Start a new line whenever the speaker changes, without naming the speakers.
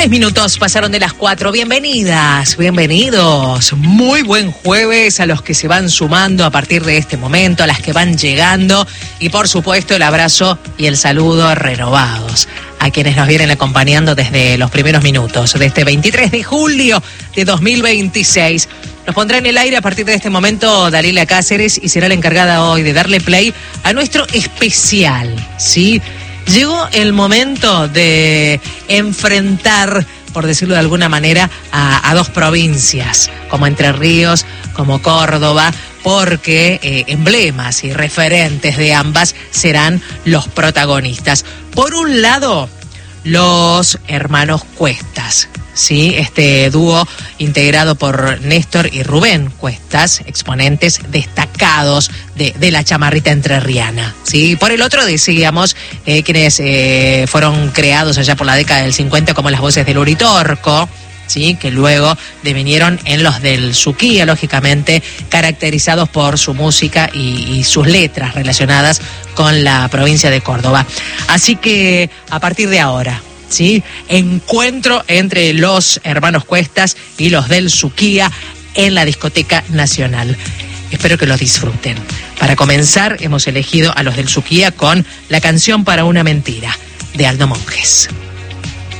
6 minutos pasaron de las 4. Bienvenidas, bienvenidos. Muy buen jueves a los que se van sumando a partir de este momento, a las que van llegando y por supuesto el abrazo y el saludo renovados a quienes nos vienen acompañando desde los primeros minutos de este 23 de julio de 2026. Nos pondrá en el aire a partir de este momento Dalila Cáceres y será la encargada hoy de darle play a nuestro especial, ¿sí? Llegó el momento de enfrentar, por decirlo de alguna manera, a dos provincias, como Entre Ríos, como Córdoba, porque emblemas y referentes de ambas serán los protagonistas. Por un lado, los hermanos Cuestas, ¿sí? Este dúo integrado por Néstor y Rubén Cuestas, exponentes destacados de la chamarrita entrerriana, ¿sí? Por el otro decíamos quienes fueron creados allá por la década del 50 como las voces del Uritorco, ¿sí? Que luego devinieron en los del Suquía, lógicamente caracterizados por su música y sus letras relacionadas con la provincia de Córdoba. Así que a partir de ahora, ¿sí? Encuentro entre los hermanos Cuestas y los del Suquía en la Discoteca Nacional. Espero que lo disfruten. Para comenzar, hemos elegido a los del Suquía con La canción para una mentira, de Aldo Monjes.